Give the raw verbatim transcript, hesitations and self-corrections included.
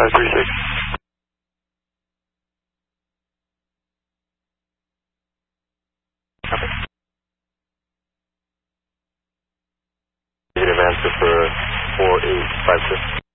five three six. Copy. Negative answer for four eight five six.